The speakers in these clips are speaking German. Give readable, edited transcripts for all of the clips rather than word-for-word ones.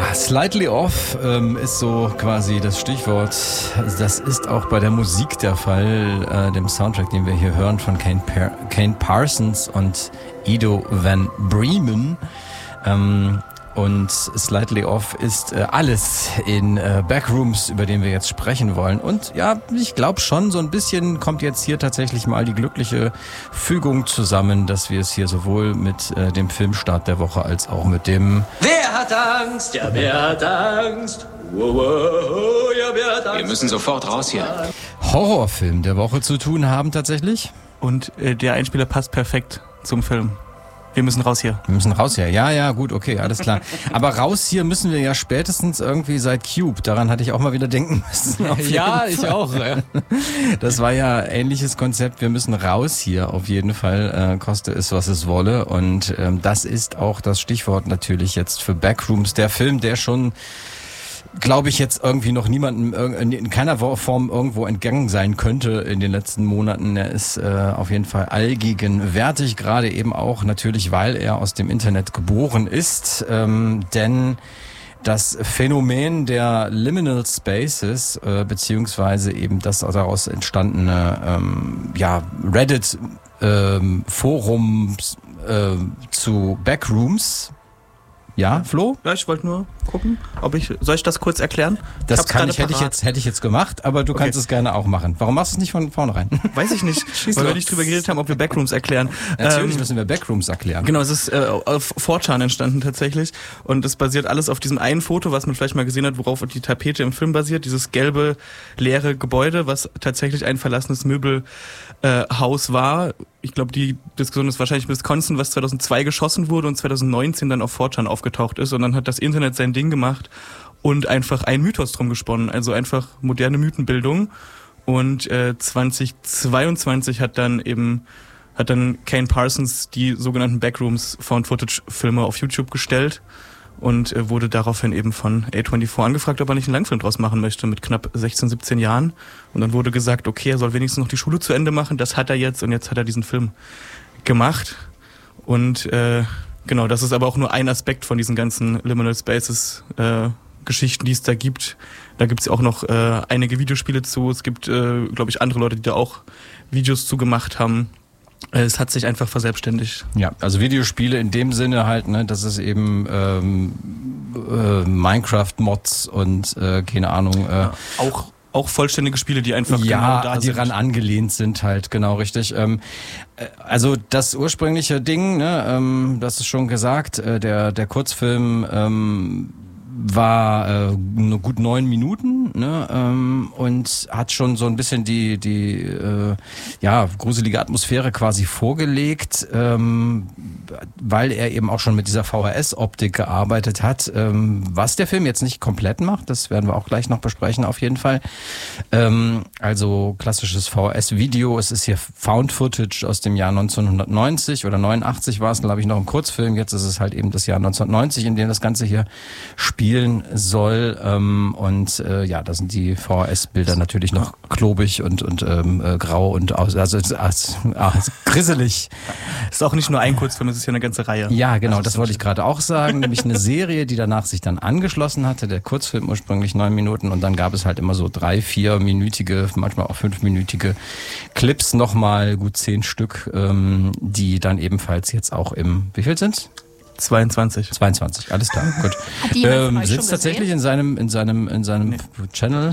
Slightly Off ist so quasi das Stichwort. Das ist auch bei der Musik der Fall, dem Soundtrack, den wir hier hören von Kane Parsons und Ido Van Bremen. Und Slightly Off ist alles in Backrooms, über den wir jetzt sprechen wollen. Und ja, ich glaube schon, so ein bisschen kommt jetzt hier tatsächlich mal die glückliche Fügung zusammen, dass wir es hier sowohl mit dem Filmstart der Woche als auch mit dem Wer hat Angst? Ja, wer hat Angst? Ja, wer hat Angst? Wir müssen sofort raus hier. Horrorfilm der Woche zu tun haben tatsächlich. Und der Einspieler passt perfekt zum Film. Wir müssen raus hier. Wir müssen raus hier. Ja, gut, okay, alles klar. Aber raus hier müssen wir ja spätestens irgendwie seit Cube. Daran hatte ich auch mal wieder denken müssen. Ja, ich auch. Ja. Das war ja ähnliches Konzept. Wir müssen raus hier auf jeden Fall, koste es, was es wolle. Und das ist auch das Stichwort natürlich jetzt für Backrooms. Der Film, der schon, glaube ich, jetzt irgendwie noch niemandem in keiner Form irgendwo entgangen sein könnte in den letzten Monaten. Er ist auf jeden Fall allgegenwärtig, gerade eben auch natürlich, weil er aus dem Internet geboren ist. Denn das Phänomen der Liminal Spaces, beziehungsweise eben das daraus entstandene Reddit Forum zu Backrooms. Ja, Flo? Ja, ich wollte nur gucken, soll ich das kurz erklären? Das hätte ich jetzt gemacht, aber du kannst es gerne auch machen. Warum machst du es nicht von vornherein? Weiß ich nicht, weil wir nicht drüber geredet haben, ob wir Backrooms erklären. Natürlich müssen wir Backrooms erklären. Genau, es ist auf 4chan entstanden tatsächlich und es basiert alles auf diesem einen Foto, was man vielleicht mal gesehen hat, worauf die Tapete im Film basiert, dieses gelbe, leere Gebäude, was tatsächlich ein verlassenes Möbelhaus war. Ich glaube, die Diskussion ist wahrscheinlich Wisconsin, was 2002 geschossen wurde und 2019 dann auf 4chan aufgetaucht ist und dann hat das Internet sein Ding gemacht und einfach einen Mythos drum gesponnen, also einfach moderne Mythenbildung und 2022 hat dann Kane Parsons die sogenannten Backrooms Found-Footage-Filme auf YouTube gestellt und wurde daraufhin eben von A24 angefragt, ob er nicht einen Langfilm draus machen möchte mit knapp 16, 17 Jahren. Und dann wurde gesagt, okay, er soll wenigstens noch die Schule zu Ende machen. Das hat er jetzt und jetzt hat er diesen Film gemacht. Und genau, das ist aber auch nur ein Aspekt von diesen ganzen Liminal Spaces Geschichten, die es da gibt. Da gibt es auch noch einige Videospiele zu. Es gibt, glaube ich, andere Leute, die da auch Videos zu gemacht haben. Es hat sich einfach verselbstständigt. Ja, also Videospiele in dem Sinne halt, ne, dass es eben Minecraft-Mods und keine Ahnung. Auch vollständige Spiele, die einfach genau da sind. Die ran angelehnt sind halt, genau richtig. Also das ursprüngliche Ding, ne, das ist schon gesagt, der Kurzfilm war nur gut 9 Minuten, ne, und hat schon so ein bisschen die gruselige Atmosphäre quasi vorgelegt, weil er eben auch schon mit dieser VHS-Optik gearbeitet hat, was der Film jetzt nicht komplett macht, das werden wir auch gleich noch besprechen auf jeden Fall. Also klassisches VHS-Video, es ist hier Found-Footage aus dem Jahr 1990 oder 89 war es, glaube ich, noch im Kurzfilm, jetzt ist es halt eben das Jahr 1990, in dem das Ganze hier spielen soll, da sind die VHS-Bilder natürlich noch klobig und grau und grisselig. Ist auch nicht nur ein Kurzfilm, es ist ja eine ganze Reihe. Ja, genau, das wollte ich gerade auch sagen, nämlich eine Serie, die danach sich dann angeschlossen hatte, der Kurzfilm ursprünglich 9 Minuten und dann gab es halt immer so 3-4-minütige, manchmal auch 5-minütige Clips, nochmal gut 10 Stück, die dann ebenfalls jetzt auch wie viel sind's? 22, alles klar, gut. Hat die jemand sitzt tatsächlich in seinem Channel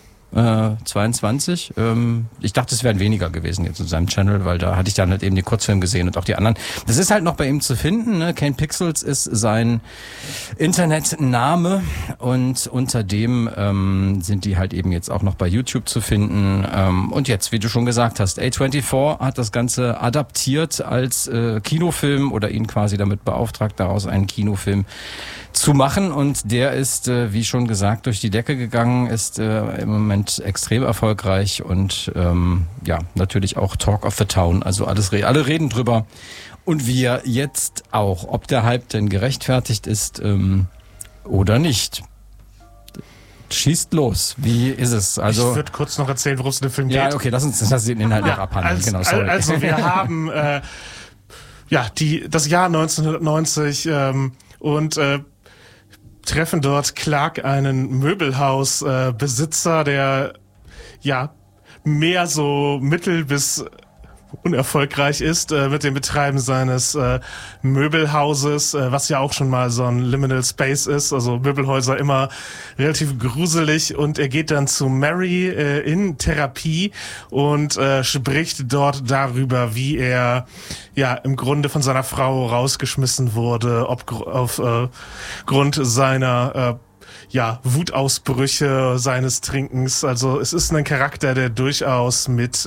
22. Ich dachte, es wären weniger gewesen jetzt in seinem Channel, weil da hatte ich dann halt eben den Kurzfilm gesehen und auch die anderen. Das ist halt noch bei ihm zu finden, ne? Kane Pixels ist sein Internetname und unter dem sind die halt eben jetzt auch noch bei YouTube zu finden. Und jetzt, wie du schon gesagt hast, A24 hat das Ganze adaptiert als Kinofilm oder ihn quasi damit beauftragt, daraus einen Kinofilm zu machen und der ist, wie schon gesagt, durch die Decke gegangen, ist im Moment extrem erfolgreich und natürlich auch Talk of the Town, also alle reden drüber und wir jetzt auch, ob der Hype denn gerechtfertigt ist oder nicht. Schießt los, wie ist es? Also ich würde kurz noch erzählen, worum es in dem Film geht. Ja, okay, lass uns den Inhalt noch abhandeln. Genau, sorry. Also wir haben das Jahr 1990 und treffen dort Clark einen Möbelhausbesitzer, der ja mehr so mittel bis unerfolgreich ist mit dem Betreiben seines Möbelhauses, was ja auch schon mal so ein Liminal Space ist, also Möbelhäuser immer relativ gruselig, und er geht dann zu Mary in Therapie und spricht dort darüber, wie er ja im Grunde von seiner Frau rausgeschmissen wurde, aufgrund seiner Wutausbrüche, seines Trinkens. Also es ist ein Charakter, der durchaus mit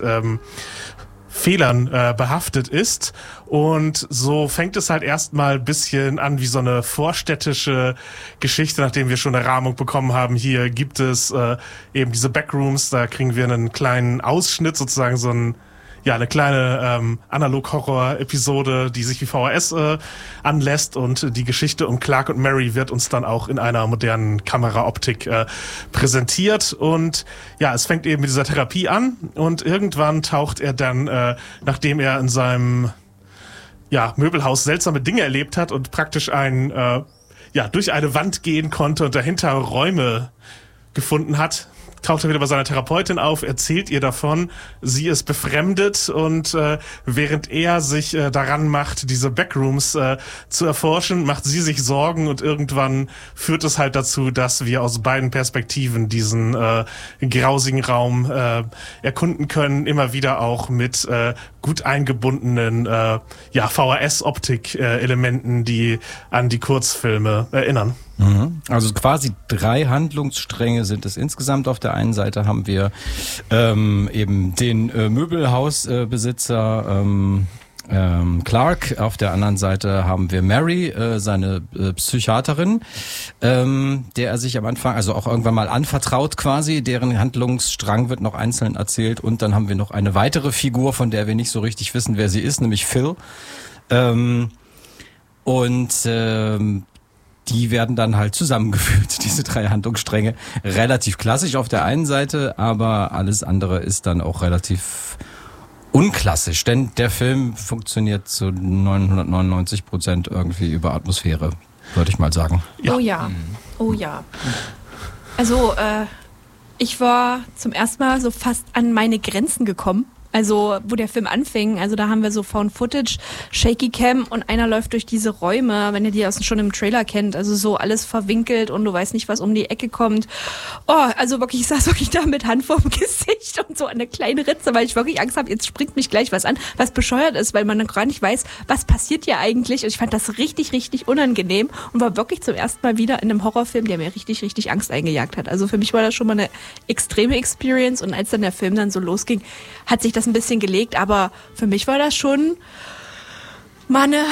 Fehlern behaftet ist, und so fängt es halt erstmal ein bisschen an wie so eine vorstädtische Geschichte, nachdem wir schon eine Rahmung bekommen haben. Hier gibt es eben diese Backrooms, da kriegen wir einen kleinen Ausschnitt, sozusagen so eine kleine Analog-Horror-Episode, die sich wie VHS anlässt, und die Geschichte um Clark und Mary wird uns dann auch in einer modernen Kameraoptik präsentiert. Und ja, es fängt eben mit dieser Therapie an, und irgendwann taucht er dann, nachdem er in seinem Möbelhaus seltsame Dinge erlebt hat und praktisch durch eine Wand gehen konnte und dahinter Räume gefunden hat, taucht er wieder bei seiner Therapeutin auf, erzählt ihr davon, sie ist befremdet, und während er sich daran macht, diese Backrooms zu erforschen, macht sie sich Sorgen, und irgendwann führt es halt dazu, dass wir aus beiden Perspektiven diesen grausigen Raum erkunden können, immer wieder auch mit gut eingebundenen VHS-Optik-Elementen, die an die Kurzfilme erinnern. Also quasi 3 Handlungsstränge sind es insgesamt. Auf der einen Seite haben wir eben den Möbelhausbesitzer Clark, auf der anderen Seite haben wir Mary, seine Psychiaterin, der er sich am Anfang, also auch irgendwann mal anvertraut quasi, deren Handlungsstrang wird noch einzeln erzählt, und dann haben wir noch eine weitere Figur, von der wir nicht so richtig wissen, wer sie ist, nämlich Phil. Die werden dann halt zusammengeführt, diese 3 Handlungsstränge. Relativ klassisch auf der einen Seite, aber alles andere ist dann auch relativ unklassisch, denn der Film funktioniert zu 999% irgendwie über Atmosphäre, würde ich mal sagen. Ja. Oh ja. Also, ich war zum ersten Mal so fast an meine Grenzen gekommen. Also, wo der Film anfing, also da haben wir so Found Footage, Shaky Cam, und einer läuft durch diese Räume, wenn ihr die schon im Trailer kennt, also so alles verwinkelt und du weißt nicht, was um die Ecke kommt. Oh, also wirklich, ich saß wirklich da mit Hand vorm Gesicht und so eine kleine Ritze, weil ich wirklich Angst habe, jetzt springt mich gleich was an, was bescheuert ist, weil man dann gar nicht weiß, was passiert hier eigentlich. Und ich fand das richtig, richtig unangenehm und war wirklich zum ersten Mal wieder in einem Horrorfilm, der mir richtig, richtig Angst eingejagt hat. Also für mich war das schon mal eine extreme Experience, und als dann der Film dann so losging, hat sich das ein bisschen gelegt, aber für mich war das schon mal eine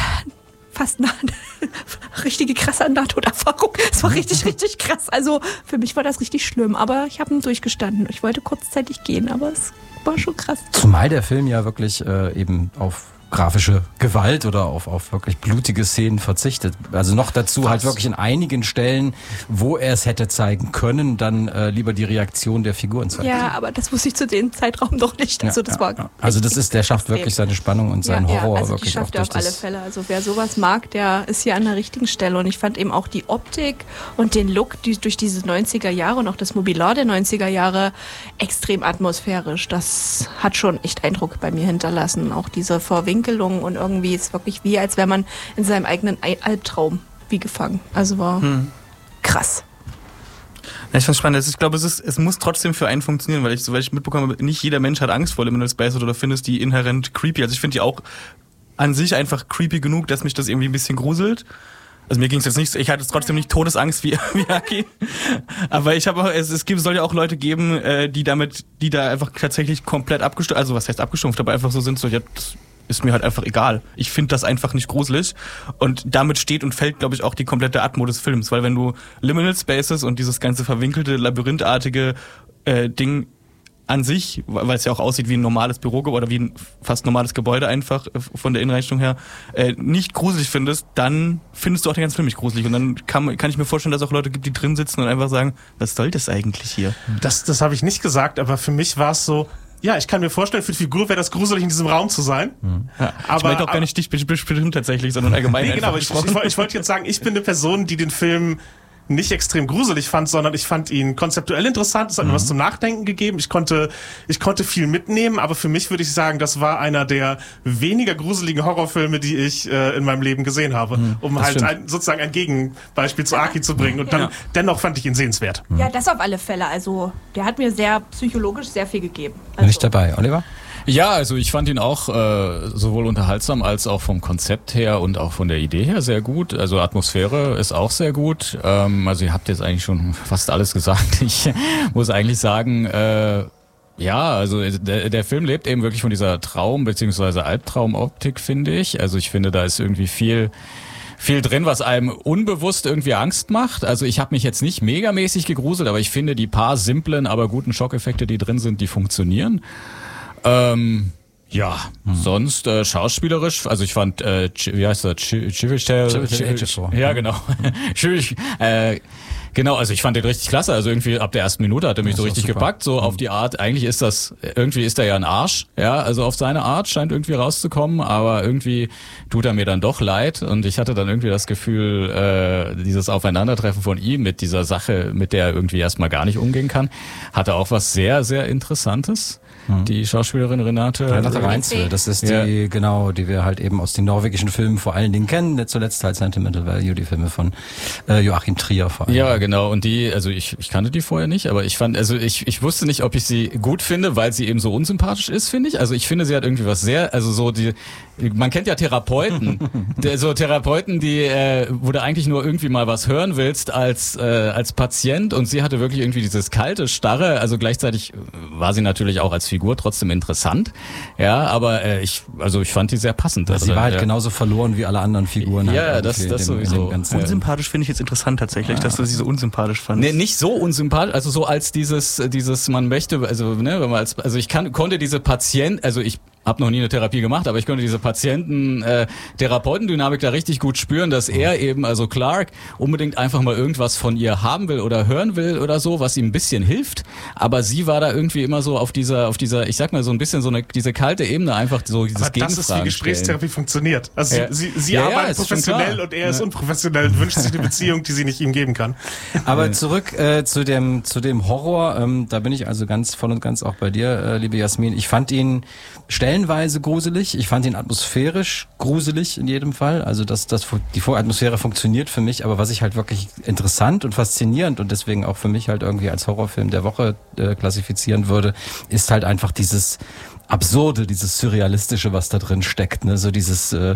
richtige krasse Nahtoderfahrung. Es war richtig, richtig krass. Also für mich war das richtig schlimm, aber ich habe ihn durchgestanden. Ich wollte kurzzeitig gehen, aber es war schon krass. Zumal der Film ja wirklich eben auf grafische Gewalt oder auf wirklich blutige Szenen verzichtet. Also noch dazu halt wirklich in einigen Stellen, wo er es hätte zeigen können, dann lieber die Reaktion der Figuren zeigt. Ja, aber das wusste ich zu dem Zeitraum doch nicht. Also das war also das ist, der schafft wirklich seine Spannung und seinen Horror also wirklich die schafft auch er auf alle Fälle. Also wer sowas mag, der ist hier an der richtigen Stelle. Und ich fand eben auch die Optik und den Look durch diese 90er Jahre und auch das Mobiliar der 90er Jahre extrem atmosphärisch. Das hat schon echt Eindruck bei mir hinterlassen. Auch diese Verwinkelung, und irgendwie ist wirklich wie, als wäre man in seinem eigenen Albtraum wie gefangen. Also war krass. Ja, ich fand's spannend. Ich glaube, es muss trotzdem für einen funktionieren, weil soweit ich mitbekomme, nicht jeder Mensch hat Angst vor Liminal Space oder findest die inhärent creepy. Also ich finde die auch an sich einfach creepy genug, dass mich das irgendwie ein bisschen gruselt. Also mir ging es jetzt nicht, ich hatte trotzdem nicht Todesangst wie Aki. Aber ich habe auch, soll ja auch Leute geben, die da einfach tatsächlich komplett abgestumpft, also was heißt abgestumpft, aber einfach so sind, so, ja, das ist mir halt einfach egal. Ich finde das einfach nicht gruselig. Und damit steht und fällt, glaube ich, auch die komplette Atmo des Films. Weil wenn du Liminal Spaces und dieses ganze verwinkelte, labyrinthartige Ding an sich, weil es ja auch aussieht wie ein normales Büro oder wie ein fast normales Gebäude einfach von der Innenrichtung her, nicht gruselig findest, dann findest du auch den ganzen Film nicht gruselig. Und dann kann ich mir vorstellen, dass es auch Leute gibt, die drin sitzen und einfach sagen, was soll das eigentlich hier? Das habe ich nicht gesagt, aber für mich war es so, ja, ich kann mir vorstellen, für die Figur wäre das gruselig, in diesem Raum zu sein. Ja, aber ich meinte auch gar nicht dich bestimmt tatsächlich, sondern allgemein. Nee, genau, ich wollte jetzt sagen, ich bin eine Person, die den Film nicht extrem gruselig fand, sondern ich fand ihn konzeptuell interessant. Es hat mir was zum Nachdenken gegeben. Ich konnte viel mitnehmen, aber für mich würde ich sagen, das war einer der weniger gruseligen Horrorfilme, die ich in meinem Leben gesehen habe, um halt sozusagen ein Gegenbeispiel zu Aki zu bringen. Und dann dennoch fand ich ihn sehenswert. Ja, das auf alle Fälle. Also der hat mir sehr psychologisch sehr viel gegeben. Bin ich dabei. Oliver? Ja, also ich fand ihn auch sowohl unterhaltsam als auch vom Konzept her und auch von der Idee her sehr gut. Also Atmosphäre ist auch sehr gut. Also ihr habt jetzt eigentlich schon fast alles gesagt. Ich muss eigentlich sagen, ja, also der Film lebt eben wirklich von dieser Traum- bzw. Albtraumoptik, finde ich. Also ich finde, da ist irgendwie viel drin, was einem unbewusst irgendwie Angst macht. Also ich habe mich jetzt nicht megamäßig gegruselt, aber ich finde, die paar simplen, aber guten Schockeffekte, die drin sind, die funktionieren. Ja, sonst schauspielerisch, also ich fand, wie heißt das? Ja, genau. Genau, also ich fand den richtig klasse. Also irgendwie ab der ersten Minute hat er mich so richtig gepackt, so auf die Art. Eigentlich ist er ja ein Arsch, ja, also auf seine Art scheint irgendwie rauszukommen, aber irgendwie tut er mir dann doch leid und ich hatte dann irgendwie das Gefühl, dieses Aufeinandertreffen von ihm mit dieser Sache, mit der er irgendwie erstmal gar nicht umgehen kann, hatte auch was sehr, sehr Interessantes. Die Schauspielerin Renate Reinsve, das ist die, genau, die wir halt eben aus den norwegischen Filmen vor allen Dingen kennen, nicht zuletzt halt Sentimental Value, die Filme von Joachim Trier vor allem. Ja, genau, und die, also ich kannte die vorher nicht, aber ich fand, also ich wusste nicht, ob ich sie gut finde, weil sie eben so unsympathisch ist, finde ich. Also ich finde, sie hat irgendwie was sehr, also so man kennt ja Therapeuten, so Therapeuten, wo du eigentlich nur irgendwie mal was hören willst als Patient, und sie hatte wirklich irgendwie dieses kalte, starre, also gleichzeitig war sie natürlich auch als Figur trotzdem interessant, ja, aber ich fand die sehr passend. Also sie war halt genauso verloren wie alle anderen Figuren. Ja, halt das sowieso. Unsympathisch finde ich jetzt interessant tatsächlich, dass du sie so unsympathisch fandest. Nee, nicht so unsympathisch, also so als dieses man möchte, also ne, wenn man ich konnte diese Patienten, also ich habe noch nie eine Therapie gemacht, aber ich konnte diese Patienten-Therapeutendynamik da richtig gut spüren, dass er eben, also Clark, unbedingt einfach mal irgendwas von ihr haben will oder hören will oder so, was ihm ein bisschen hilft. Aber sie war da irgendwie immer so auf dieser, ich sag mal so ein bisschen diese kalte Ebene, einfach so dieses Gegenfragen. Aber das ist, wie Gesprächstherapie funktioniert. Also sie arbeitet professionell und er ist unprofessionell und wünscht sich eine Beziehung, die sie nicht ihm geben kann. Aber zurück zu dem Horror, da bin ich also ganz voll und ganz auch bei dir, liebe Jasmin. Ich fand ihn stellenweise gruselig. Ich fand ihn atmosphärisch gruselig in jedem Fall. Also die Atmosphäre funktioniert für mich, aber was ich halt wirklich interessant und faszinierend und deswegen auch für mich halt irgendwie als Horrorfilm der Woche klassifizieren würde, ist halt einfach dieses Absurde, dieses Surrealistische, was da drin steckt, ne, so diese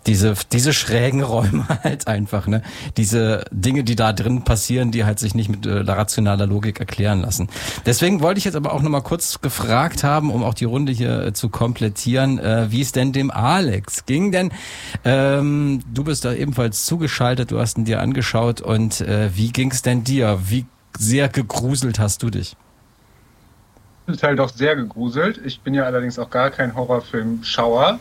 schrägen Räume halt einfach, ne, diese Dinge, die da drin passieren, die halt sich nicht mit rationaler Logik erklären lassen. Deswegen wollte ich jetzt aber auch nochmal kurz gefragt haben, um auch die Runde hier zu komplettieren, wie es denn dem Alex ging, denn du bist da ebenfalls zugeschaltet, du hast ihn dir angeschaut und wie ging's denn dir? Wie sehr gegruselt hast du dich? Ist halt doch sehr gegruselt. Ich bin ja allerdings auch gar kein Horrorfilmschauer.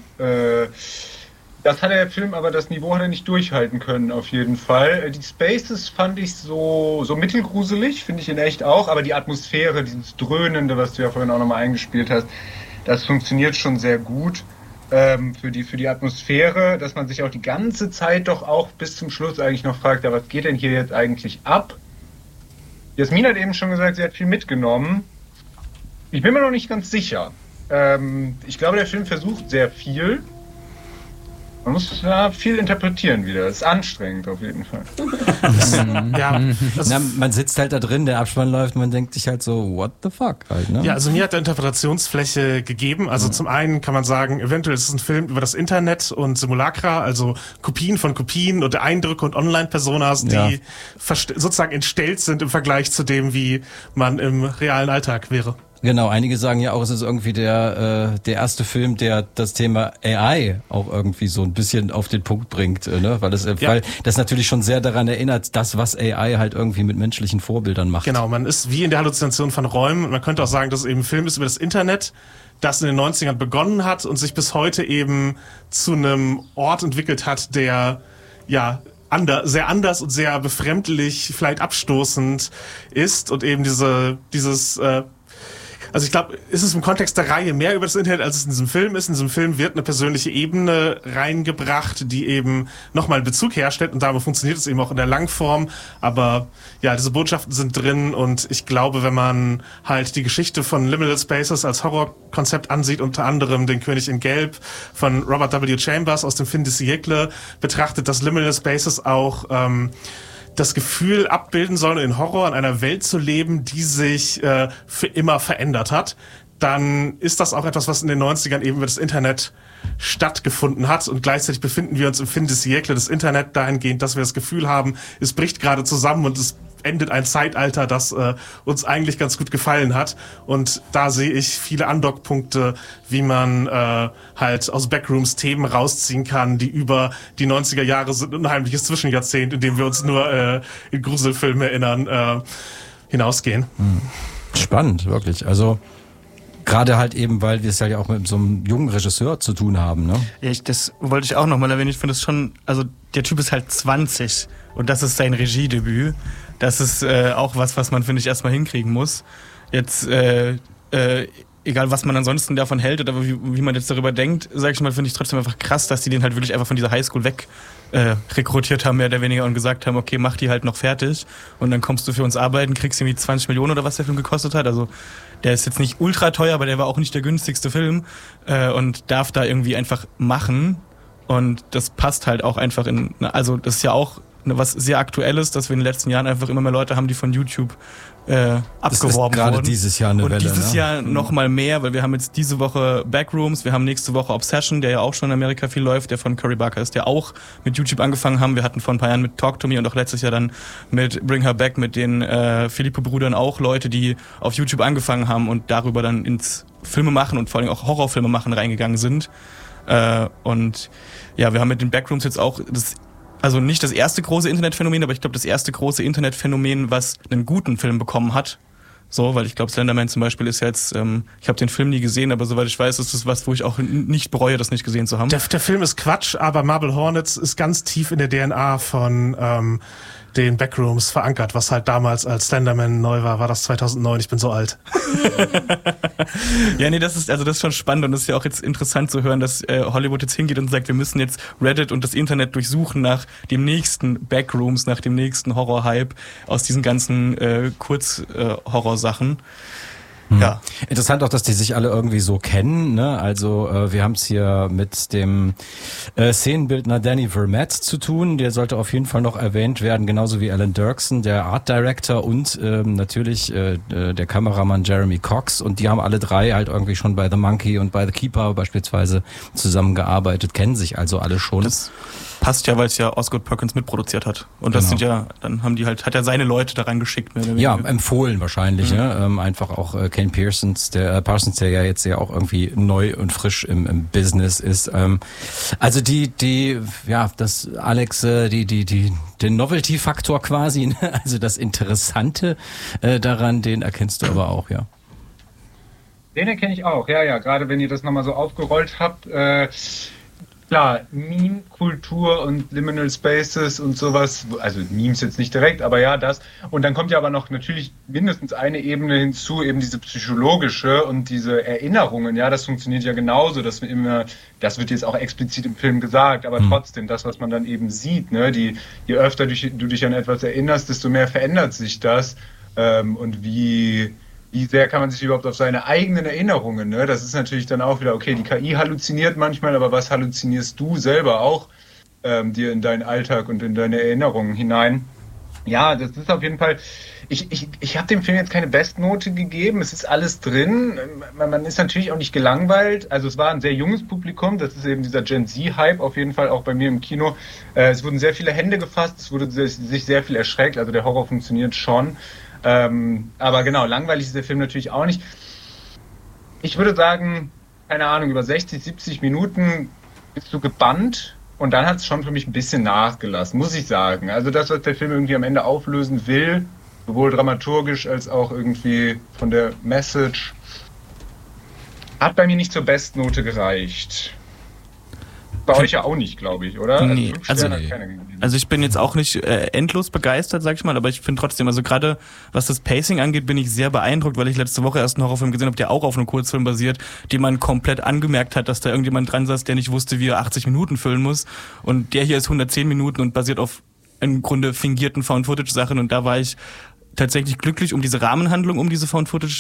Das hat der Film, aber das Niveau hat er nicht durchhalten können, auf jeden Fall. Die Spaces fand ich so mittelgruselig, finde ich in echt auch, aber die Atmosphäre, dieses Dröhnende, was du ja vorhin auch nochmal eingespielt hast, das funktioniert schon sehr gut. Für die Atmosphäre, dass man sich auch die ganze Zeit doch auch bis zum Schluss eigentlich noch fragt, ja, was geht denn hier jetzt eigentlich ab? Jasmin hat eben schon gesagt, sie hat viel mitgenommen. Ich bin mir noch nicht ganz sicher. Ich glaube, der Film versucht sehr viel. Man muss viel interpretieren wieder. Das ist anstrengend auf jeden Fall. Man sitzt halt da drin, der Abspann läuft, man denkt sich halt so, what the fuck halt, ne? Ja, also mir hat er Interpretationsfläche gegeben. Also zum einen kann man sagen, eventuell ist es ein Film über das Internet und Simulacra, also Kopien von Kopien und Eindrücke und Online-Personas, die sozusagen entstellt sind im Vergleich zu dem, wie man im realen Alltag wäre. Genau, einige sagen ja auch, es ist irgendwie der erste Film, der das Thema AI auch irgendwie so ein bisschen auf den Punkt bringt, ne? Weil das natürlich schon sehr daran erinnert, das, was AI halt irgendwie mit menschlichen Vorbildern macht. Genau, man ist wie in der Halluzination von Räumen. Man könnte auch sagen, dass es eben ein Film ist über das Internet, das in den 90ern begonnen hat und sich bis heute eben zu einem Ort entwickelt hat, der sehr anders und sehr befremdlich, vielleicht abstoßend ist und eben dieses Also ich glaube, ist es im Kontext der Reihe mehr über das Internet, als es in diesem Film ist. In diesem Film wird eine persönliche Ebene reingebracht, die eben nochmal einen Bezug herstellt und damit funktioniert es eben auch in der Langform. Aber ja, diese Botschaften sind drin und ich glaube, wenn man halt die Geschichte von Liminal Spaces als Horrorkonzept ansieht, unter anderem den König in Gelb von Robert W. Chambers aus dem Fin de Siècle, betrachtet, dass Liminal Spaces auch das Gefühl abbilden sollen, in Horror in einer Welt zu leben, die sich für immer verändert hat, dann ist das auch etwas, was in den 90ern eben über das Internet stattgefunden hat und gleichzeitig befinden wir uns im Fin de Siècle des Internet dahingehend, dass wir das Gefühl haben, es bricht gerade zusammen und es endet ein Zeitalter, das uns eigentlich ganz gut gefallen hat. Und da sehe ich viele Andockpunkte, wie man halt aus Backrooms Themen rausziehen kann, die über die 90er Jahre sind, ein unheimliches Zwischenjahrzehnt, in dem wir uns nur in Gruselfilme erinnern, hinausgehen. Spannend, wirklich. Also gerade halt eben, weil wir es ja auch mit so einem jungen Regisseur zu tun haben, ne? Ja, das wollte ich auch nochmal erwähnen. Ich finde es schon, also der Typ ist halt 20 und das ist sein Regiedebüt. Das ist auch was man, finde ich, erstmal hinkriegen muss. Jetzt, egal was man ansonsten davon hält oder wie man jetzt darüber denkt, sag ich mal, finde ich trotzdem einfach krass, dass die den halt wirklich einfach von dieser Highschool weg rekrutiert haben, mehr oder weniger, und gesagt haben, okay, mach die halt noch fertig und dann kommst du für uns arbeiten, kriegst irgendwie 20 Millionen oder was der Film gekostet hat. Also der ist jetzt nicht ultra teuer, aber der war auch nicht der günstigste Film und darf da irgendwie einfach machen und das passt halt auch einfach also das ist ja auch was sehr Aktuelles, dass wir in den letzten Jahren einfach immer mehr Leute haben, die von YouTube abgeworben gerade wurden. Dieses Jahr eine und Welle. Dieses ne? Jahr noch mal mehr, weil wir haben jetzt diese Woche Backrooms, wir haben nächste Woche Obsession, der ja auch schon in Amerika viel läuft, der von Cory Barker ist, der auch mit YouTube angefangen haben. Wir hatten vor ein paar Jahren mit Talk to Me und auch letztes Jahr dann mit Bring Her Back mit den Filippo-Brüdern auch Leute, die auf YouTube angefangen haben und darüber dann ins Filme machen und vor allem auch Horrorfilme machen reingegangen sind. Und ja, wir haben mit den Backrooms jetzt auch also nicht das erste große Internetphänomen, aber ich glaube das erste große Internetphänomen, was einen guten Film bekommen hat. So, weil ich glaube, Slenderman zum Beispiel ist jetzt, ich habe den Film nie gesehen, aber soweit ich weiß, ist das was, wo ich auch nicht bereue, das nicht gesehen zu haben. Der Film ist Quatsch, aber Marble Hornets ist ganz tief in der DNA von den Backrooms verankert, was halt damals als Slenderman neu war das 2009, ich bin so alt. Ja, nee, das ist schon spannend und das ist ja auch jetzt interessant zu hören, dass Hollywood jetzt hingeht und sagt, wir müssen jetzt Reddit und das Internet durchsuchen nach dem nächsten Backrooms, nach dem nächsten Horror-Hype aus diesen ganzen Kurz-Horror-Sachen. Ja. Interessant auch, dass die sich alle irgendwie so kennen, ne? Also wir haben es hier mit dem Szenenbildner Danny Vermette zu tun, der sollte auf jeden Fall noch erwähnt werden, genauso wie Alan Dirksen, der Art Director und natürlich der Kameramann Jeremy Cox, und die haben alle drei halt irgendwie schon bei The Monkey und bei The Keeper beispielsweise zusammengearbeitet, kennen sich also alle schon. Das passt ja, weil es ja Osgood Perkins mitproduziert hat. Und das sind ja, dann haben die halt, hat er seine Leute daran geschickt. Mehr oder weniger. Ja, empfohlen wahrscheinlich, ne? Einfach auch Ken Parsons, der ja jetzt ja auch irgendwie neu und frisch im Business ist. Also das Alex, den Novelty-Faktor quasi, ne? Also das Interessante daran, den erkennst du aber auch, ja. Den erkenne ich auch, ja, gerade wenn ihr das nochmal so aufgerollt habt, klar, Meme-Kultur und Liminal Spaces und sowas, also Memes jetzt nicht direkt, aber ja, das. Und dann kommt ja aber noch natürlich mindestens eine Ebene hinzu, eben diese psychologische und diese Erinnerungen, ja, das funktioniert ja genauso, dass wir immer, das wird jetzt auch explizit im Film gesagt, aber trotzdem, das, was man dann eben sieht, ne, je öfter du dich an etwas erinnerst, desto mehr verändert sich das, und wie sehr kann man sich überhaupt auf seine eigenen Erinnerungen, ne? Das ist natürlich dann auch wieder, okay, die KI halluziniert manchmal, aber was halluzinierst du selber auch dir in deinen Alltag und in deine Erinnerungen hinein? Ja, das ist auf jeden Fall, ich habe dem Film jetzt keine Bestnote gegeben, es ist alles drin, man ist natürlich auch nicht gelangweilt, also es war ein sehr junges Publikum, das ist eben dieser Gen Z-Hype, auf jeden Fall auch bei mir im Kino. Es wurden sehr viele Hände gefasst, es wurde sich sehr viel erschreckt, also der Horror funktioniert schon. Aber genau, langweilig ist der Film natürlich auch nicht. Ich würde sagen, keine Ahnung, über 60, 70 Minuten bist du gebannt und dann hat es schon für mich ein bisschen nachgelassen, muss ich sagen. Also das, was der Film irgendwie am Ende auflösen will, sowohl dramaturgisch als auch irgendwie von der Message, hat bei mir nicht zur Bestnote gereicht. Bei euch ja auch nicht, glaube ich, oder? Nee, 5 also- Sterne hat keiner gegeben. Also ich bin jetzt auch nicht endlos begeistert, sag ich mal, aber ich finde trotzdem, also gerade was das Pacing angeht, bin ich sehr beeindruckt, weil ich letzte Woche erst einen Horrorfilm gesehen habe, der auch auf einem Kurzfilm basiert, den man komplett angemerkt hat, dass da irgendjemand dran saß, der nicht wusste, wie er 80 Minuten füllen muss. Und der hier ist 110 Minuten und basiert auf im Grunde fingierten Found-Footage-Sachen und da war ich tatsächlich glücklich um diese Rahmenhandlung, um diese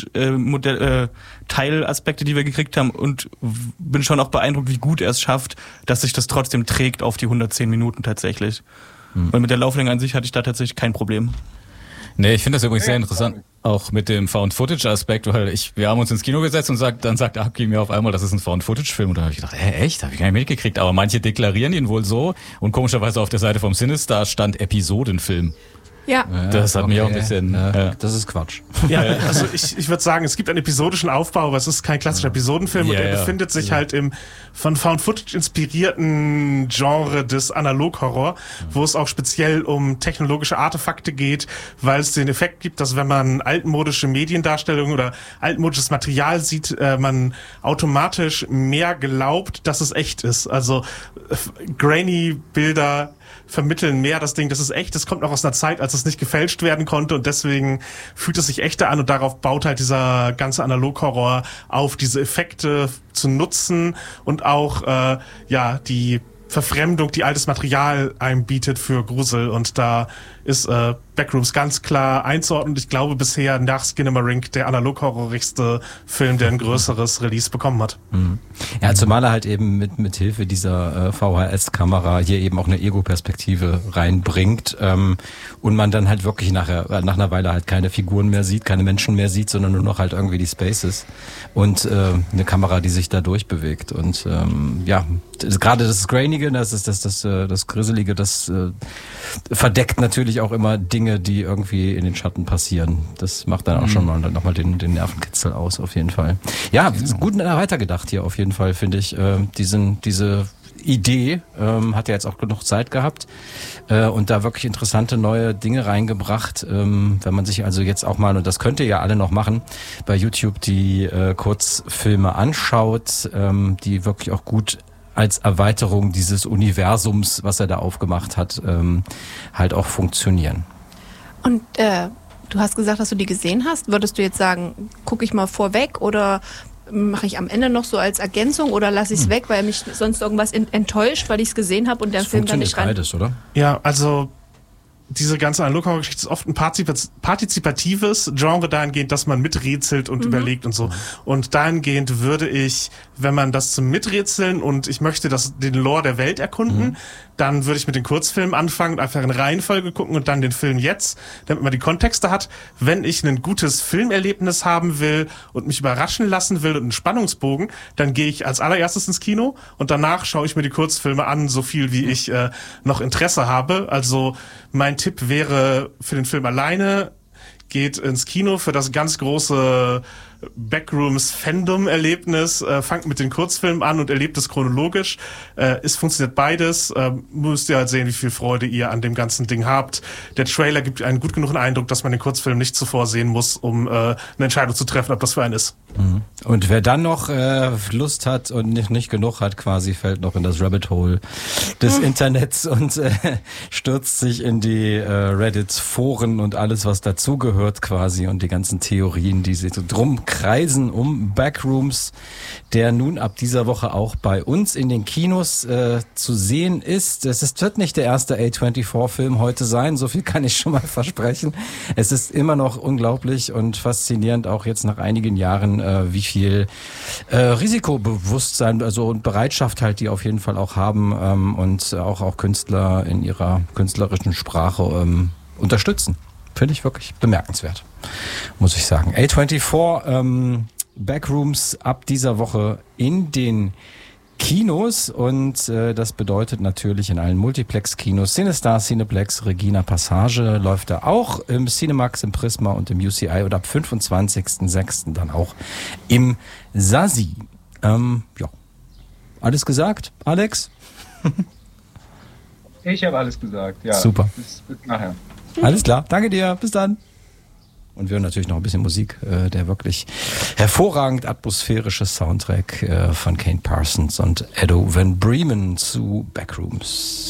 Found-Footage-Teilaspekte, die wir gekriegt haben und bin schon auch beeindruckt, wie gut er es schafft, dass sich das trotzdem trägt auf die 110 Minuten tatsächlich. Weil mit der Lauflänge an sich hatte ich da tatsächlich kein Problem. Nee, ich finde das übrigens sehr interessant, auch mit dem Found-Footage-Aspekt, weil wir haben uns ins Kino gesetzt und dann sagt Aki mir auf einmal, das ist ein Found-Footage-Film und dann habe ich gedacht, echt? Habe ich gar nicht mitgekriegt, aber manche deklarieren ihn wohl so und komischerweise auf der Seite vom Cinestar stand Episodenfilm. Ja. Das hat mich auch ein bisschen... Das ist Quatsch. Ja, also ich würde sagen, es gibt einen episodischen Aufbau, aber es ist kein klassischer Episodenfilm und er befindet sich halt im von Found-Footage inspirierten Genre des Analog-Horror, wo es auch speziell um technologische Artefakte geht, weil es den Effekt gibt, dass wenn man altmodische Mediendarstellungen oder altmodisches Material sieht, man automatisch mehr glaubt, dass es echt ist. Also grainy Bilder vermitteln mehr das Ding, das ist echt. Das kommt noch aus einer Zeit, als es nicht gefälscht werden konnte und deswegen fühlt es sich echter an und darauf baut halt dieser ganze Analog-Horror auf, diese Effekte zu nutzen und auch die Verfremdung, die altes Material einem bietet für Grusel und da ist Backrooms ganz klar einzuordnen. Ich glaube bisher nach Skinamarink der analog-horrorigste Film, der ein größeres Release bekommen hat. Ja, zumal er halt eben mit Hilfe dieser VHS-Kamera hier eben auch eine Ego-Perspektive reinbringt und man dann halt wirklich nach einer Weile halt keine Figuren mehr sieht, keine Menschen mehr sieht, sondern nur noch halt irgendwie die Spaces und eine Kamera, die sich da durchbewegt und gerade das Grainige, das Grisselige, das verdeckt natürlich auch immer Dinge, die irgendwie in den Schatten passieren. Das macht dann auch schon mal nochmal den Nervenkitzel aus, auf jeden Fall. Ja, ist gut weitergedacht hier auf jeden Fall, finde ich. Diese Idee hat ja jetzt auch genug Zeit gehabt und da wirklich interessante neue Dinge reingebracht. Wenn man sich also jetzt auch mal, und das könnt ihr ja alle noch machen, bei YouTube die Kurzfilme anschaut, die wirklich auch gut als Erweiterung dieses Universums, was er da aufgemacht hat, halt auch funktionieren. Und du hast gesagt, dass du die gesehen hast. Würdest du jetzt sagen, gucke ich mal vorweg oder mache ich am Ende noch so als Ergänzung oder lasse ich es weg, weil mich sonst irgendwas enttäuscht, weil ich es gesehen habe und der Film dann nicht rein... Beides, oder? Ja, also diese ganze Analog-Horror-Geschichte ist oft ein partizipatives Genre dahingehend, dass man miträtselt und überlegt und so. Und dahingehend würde ich, wenn man das zum Miträtseln und ich möchte den Lore der Welt erkunden, dann würde ich mit den Kurzfilmen anfangen und einfach in Reihenfolge gucken und dann den Film jetzt, damit man die Kontexte hat. Wenn ich ein gutes Filmerlebnis haben will und mich überraschen lassen will und einen Spannungsbogen, dann gehe ich als allererstes ins Kino und danach schaue ich mir die Kurzfilme an, so viel wie ich noch Interesse habe. Also mein Tipp wäre für den Film alleine, geht ins Kino für das ganz große Backrooms-Fandom-Erlebnis, fangt mit den Kurzfilmen an und erlebt es chronologisch. Es funktioniert beides. Müsst ihr halt sehen, wie viel Freude ihr an dem ganzen Ding habt. Der Trailer gibt einen gut genug Eindruck, dass man den Kurzfilm nicht zuvor sehen muss, um eine Entscheidung zu treffen, ob das für einen ist. Und wer dann noch Lust hat und nicht genug hat, quasi fällt noch in das Rabbit Hole des Internets und stürzt sich in die Reddit-Foren und alles, was dazugehört quasi und die ganzen Theorien, die sich so drum kreisen um Backrooms, der nun ab dieser Woche auch bei uns in den Kinos zu sehen ist. Wird nicht der erste A24-Film heute sein, so viel kann ich schon mal versprechen. Es ist immer noch unglaublich und faszinierend, auch jetzt nach einigen Jahren, wie viel Risikobewusstsein und Bereitschaft halt die auf jeden Fall auch haben und auch Künstler in ihrer künstlerischen Sprache unterstützen. Finde ich wirklich bemerkenswert, muss ich sagen. A24 Backrooms ab dieser Woche in den Kinos und das bedeutet natürlich in allen Multiplex-Kinos, Cinestar, Cineplex, Regina Passage läuft da auch, im Cinemax, im Prisma und im UCI und ab 25.06. dann auch im Sasi. Alles gesagt, Alex? Ich habe alles gesagt, ja. Super. Bis nachher. Alles klar, danke dir, bis dann. Und wir hören natürlich noch ein bisschen Musik, der wirklich hervorragend atmosphärische Soundtrack von Kane Parsons und Edo Van Bremen zu Backrooms.